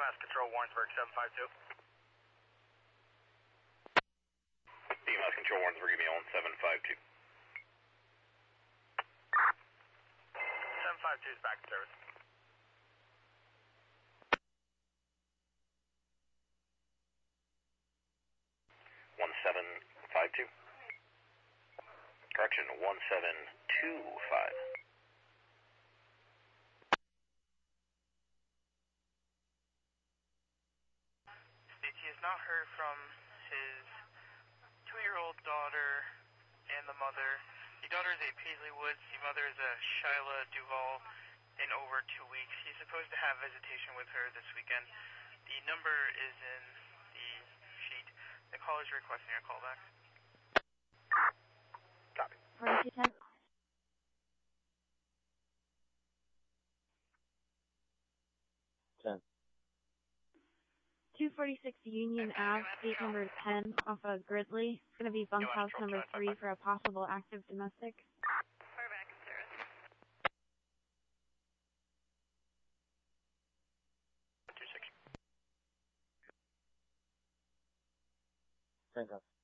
DMS Control Warrensburg 752. DMS Control Warrensburg, give me on 752. 752 is back to service. Seven five two. Correction, 1725. States he has not heard from his 2-year-old daughter and the mother. The daughter is a Paisley Woods, the mother is a Shyla Duval in over 2 weeks. He's supposed to have visitation with her this weekend. The number is in the sheet. The caller is requesting a callback. Copy. 4210. 246 Union Ave, gate number 10 off of Gridley. It's going to be bunkhouse number 3 for a possible active domestic. We're back in service. 26. Handcuff.